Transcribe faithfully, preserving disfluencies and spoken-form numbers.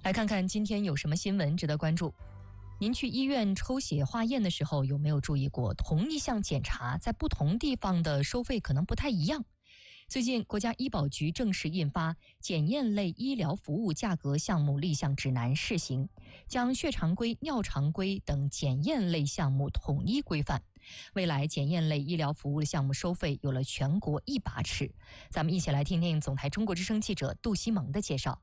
来看看今天有什么新闻值得关注。您去医院抽血化验的时候，有没有注意过同一项检查在不同地方的收费可能不太一样？最近，国家医保局正式印发《检验类医疗服务价格项目立项指南》试行，将血常规、尿常规等检验类项目统一规范。未来检验类医疗服务的项目收费有了全国一把尺。咱们一起来听听总台中国之声记者杜西蒙的介绍。